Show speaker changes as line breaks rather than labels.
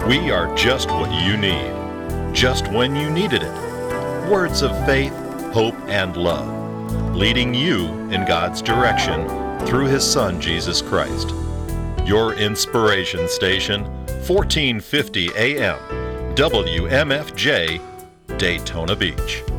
We are just what you need, just when you needed it. Words of faith, hope, and love, leading you in God's direction through His Son, Jesus Christ. Your inspiration station, 1450 AM, WMFJ, Daytona Beach.